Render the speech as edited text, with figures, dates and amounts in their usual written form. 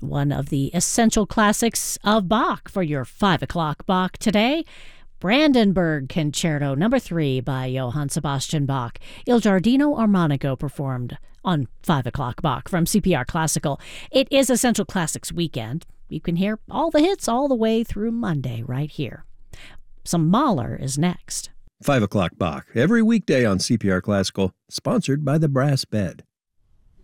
one of the essential classics of Bach for your 5 o'clock Bach today. Brandenburg Concerto No. 3 by Johann Sebastian Bach. Il Giardino Armonico performed on 5 o'clock Bach from CPR Classical. It is Essential Classics weekend. You can hear all the hits all the way through Monday right here. Some Mahler is next. 5 o'clock Bach, every weekday on CPR Classical, sponsored by the Brass Bed.